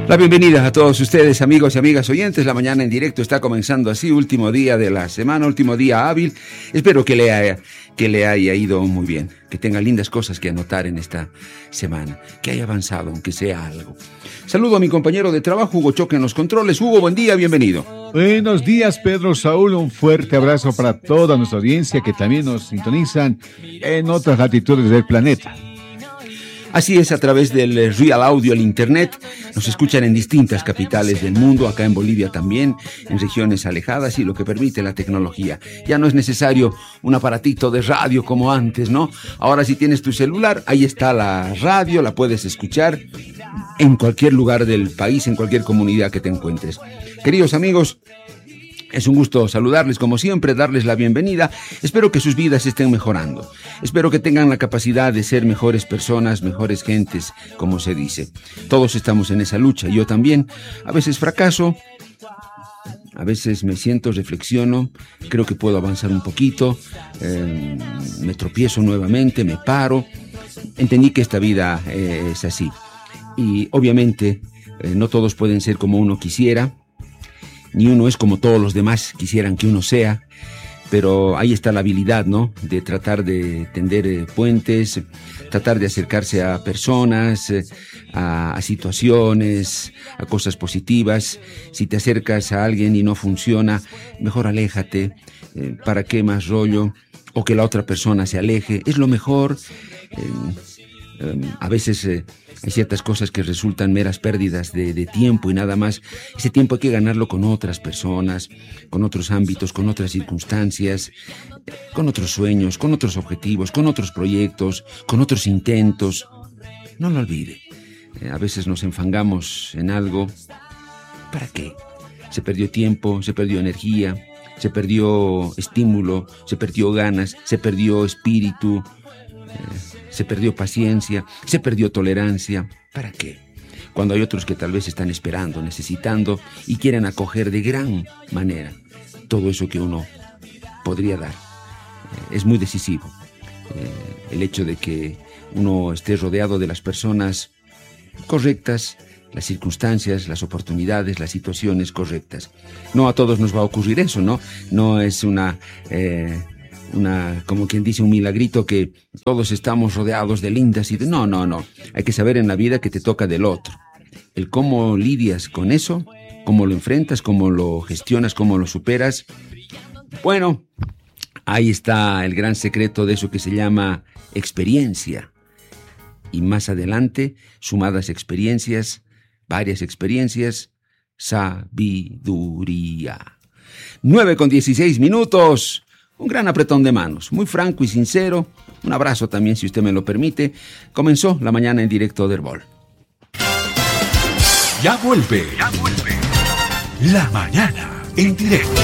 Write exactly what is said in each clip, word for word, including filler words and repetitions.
La bienvenida a todos ustedes, amigos y amigas oyentes. La mañana en directo está comenzando así, último día de la semana, último día hábil. Espero que le haya, que le haya ido muy bien, que tenga lindas cosas que anotar en esta semana, que haya avanzado, aunque sea algo. Saludo a mi compañero de trabajo, Hugo Choque en los controles. Hugo, buen día, bienvenido. Buenos días, Pedro Saúl. Un fuerte abrazo para toda nuestra audiencia que también nos sintonizan en otras latitudes del planeta. Así es, a través del Real Audio, el Internet, nos escuchan en distintas capitales del mundo, acá en Bolivia también, en regiones alejadas y lo que permite la tecnología. Ya no es necesario un aparatito de radio como antes, ¿no? Ahora si tienes tu celular, ahí está la radio, la puedes escuchar en cualquier lugar del país, en cualquier comunidad que te encuentres. Queridos amigos, es un gusto saludarles como siempre, darles la bienvenida. Espero que sus vidas estén mejorando. Espero que tengan la capacidad de ser mejores personas, mejores gentes, como se dice. Todos estamos en esa lucha, yo también. A veces fracaso, a veces me siento, reflexiono, creo que puedo avanzar un poquito, eh, me tropiezo nuevamente, me paro. Entendí que esta vida eh, es así. Y obviamente eh, no todos pueden ser como uno quisiera, ni uno es como todos los demás quisieran que uno sea, pero ahí está la habilidad, ¿no? De tratar de tender eh, puentes, tratar de acercarse a personas, eh, a, a situaciones, a cosas positivas. Si te acercas a alguien y no funciona, mejor aléjate. Eh, ¿Para qué más rollo? O que la otra persona se aleje. Es lo mejor. Eh, eh, a veces Eh, Hay ciertas cosas que resultan meras pérdidas de, de tiempo y nada más. Ese tiempo hay que ganarlo con otras personas, con otros ámbitos, con otras circunstancias, con otros sueños, con otros objetivos, con otros proyectos, con otros intentos. No lo olvide. Eh, a veces nos enfangamos en algo. ¿Para qué? Se perdió tiempo, se perdió energía, se perdió estímulo, se perdió ganas, se perdió espíritu. Eh, Se perdió paciencia, se perdió tolerancia. ¿Para qué? Cuando hay otros que tal vez están esperando, necesitando y quieren acoger de gran manera todo eso que uno podría dar. Eh, es muy decisivo eh, el hecho de que uno esté rodeado de las personas correctas, las circunstancias, las oportunidades, las situaciones correctas. No a todos nos va a ocurrir eso, ¿no? No es una... Eh, Una, como quien dice, un milagrito que todos estamos rodeados de lindas y de... No, no, no. Hay que saber en la vida que te toca del otro. El cómo lidias con eso, cómo lo enfrentas, cómo lo gestionas, cómo lo superas. Bueno, ahí está el gran secreto de eso que se llama experiencia. Y más adelante, sumadas experiencias, varias experiencias, sabiduría. nueve con dieciséis minutos. Un gran apretón de manos, muy franco y sincero. Un abrazo también, si usted me lo permite. Comenzó la mañana en directo de Herbol. Ya vuelve, ya vuelve. La mañana en directo.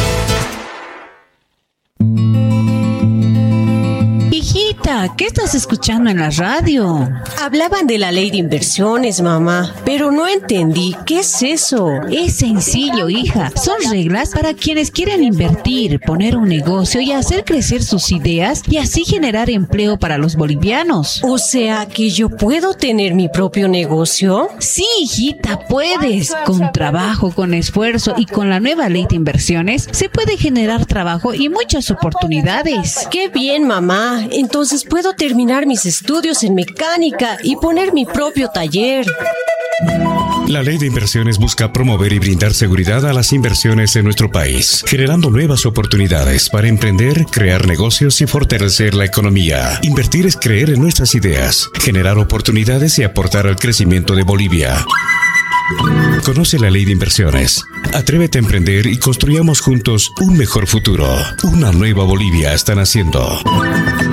Hijita, ¿qué estás escuchando en la radio? Hablaban de la ley de inversiones, mamá, pero no entendí. ¿Qué es eso? Es sencillo, hija. Son reglas para quienes quieren invertir, poner un negocio y hacer crecer sus ideas y así generar empleo para los bolivianos. O sea, ¿que yo puedo tener mi propio negocio? Sí, hijita, puedes. Con trabajo, con esfuerzo y con la nueva ley de inversiones se puede generar trabajo y muchas oportunidades. ¡Qué bien, mamá! Entonces puedo terminar mis estudios en mecánica y poner mi propio taller. La Ley de Inversiones busca promover y brindar seguridad a las inversiones en nuestro país, generando nuevas oportunidades para emprender, crear negocios y fortalecer la economía. Invertir es creer en nuestras ideas, generar oportunidades y aportar al crecimiento de Bolivia. Conoce la Ley de Inversiones. Atrévete a emprender y construyamos juntos un mejor futuro. Una nueva Bolivia está naciendo.